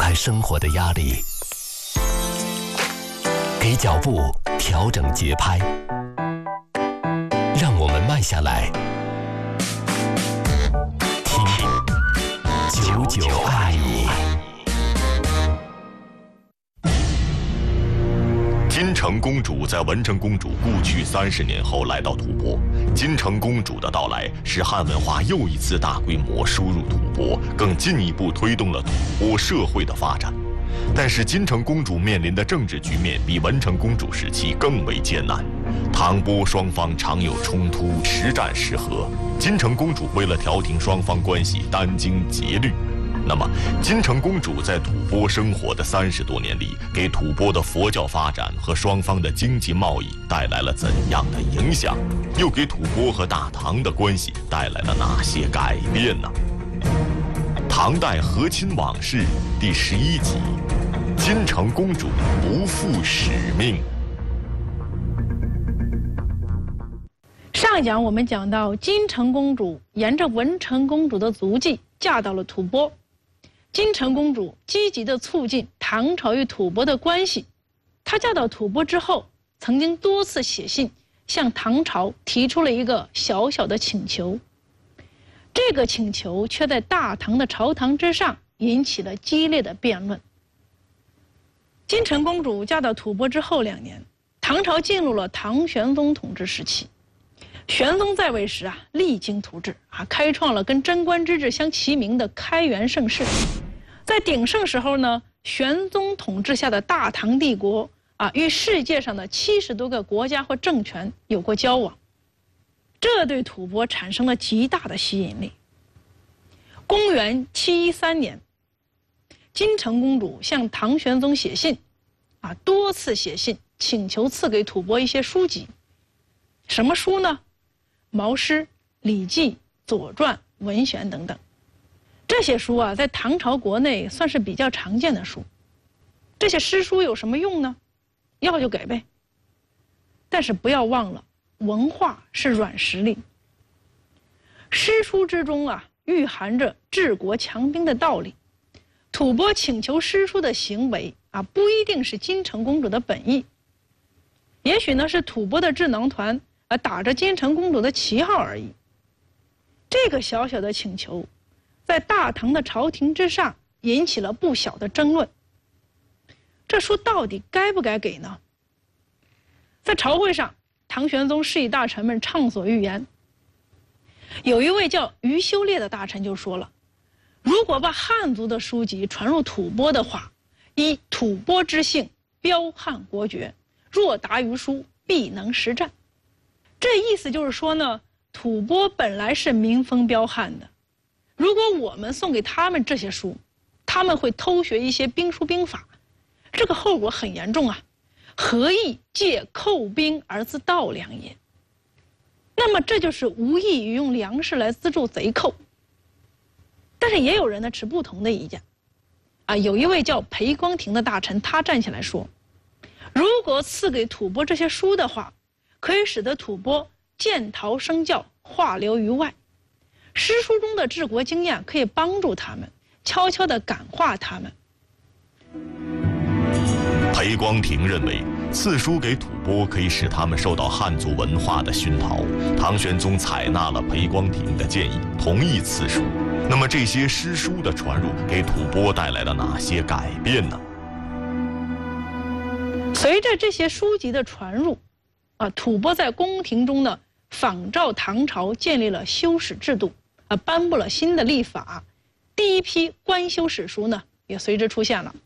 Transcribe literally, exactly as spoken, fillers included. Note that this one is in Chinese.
开生活的压力，给脚步调整节拍，让我们慢下来，听九九爱你。 金城公主在文成公主故去三十年后来到吐蕃。金城公主的到来使汉文化又一次大规模输入吐蕃，更进一步推动了吐蕃社会的发展。但是金城公主面临的政治局面比文成公主时期更为艰难，唐波双方常有冲突，时战时和。金城公主为了调停双方关系，殚精竭虑。那么，金城公主在吐蕃生活的三十多年里，给吐蕃的佛教发展和双方的经济贸易带来了怎样的影响？又给吐蕃和大唐的关系带来了哪些改变呢？唐代和亲往事第十一集：金城公主不负使命。 上一讲我们讲到，金城公主沿着文成公主的足迹嫁到了吐蕃。金城公主积极地促进唐朝与吐蕃的关系。她嫁到吐蕃之后，曾经多次写信向唐朝提出了一个小小的请求。这个请求却在大唐的朝堂之上引起了激烈的辩论。金城公主嫁到吐蕃之后两年，唐朝进入了唐玄宗统治时期。玄宗在位时啊，励精图治啊，开创了跟贞观之治相齐名的开元盛世。在鼎盛时候呢，玄宗统治下的大唐帝国啊，与世界上的七十多个国家或政权有过交往，这对吐蕃产生了极大的吸引力。公元七一三年，金城公主向唐玄宗写信，啊，多次写信请求赐给吐蕃一些书籍。什么书呢？毛诗、礼记、左传、文选等等。这些书啊，在唐朝国内算是比较常见的书。这些诗书有什么用呢？要就给呗。但是不要忘了，文化是软实力。诗书之中啊，蕴含着治国强兵的道理。吐蕃请求诗书的行为啊，不一定是金城公主的本意，也许呢是吐蕃的智囊团啊打着金城公主的旗号而已。这个小小的请求，在大唐的朝廷之上引起了不小的争论。这书到底该不该给呢？在朝会上，唐玄宗示意大臣们畅所欲言。有一位叫于修烈的大臣就说了，如果把汉族的书籍传入吐蕃的话，以吐蕃之性标汉国爵，若达于书，必能实战。这意思就是说呢，吐蕃本来是民风彪悍的，如果我们送给他们这些书，他们会偷学一些兵书兵法，这个后果很严重啊！何以借寇兵而自盗粮也？那么这就是无异于用粮食来资助贼寇。但是也有人呢持不同的意见，啊，有一位叫裴光庭的大臣，他站起来说，如果赐给吐蕃这些书的话，可以使得吐蕃见逃生教，化流于外。诗书中的治国经验可以帮助他们，悄悄地感化他们。 裴光庭认为，赐书给吐蕃可以使他们受到汉族文化的熏陶。唐玄宗采纳了裴光庭的建议，同意赐书。那么这些诗书的传入给吐蕃带来了哪些改变呢？ 随着这些书籍的传入，啊，吐蕃在宫廷中呢，仿照唐朝建立了修史制度，啊，颁布了新的历法，第一批官修史书呢也随之出现了。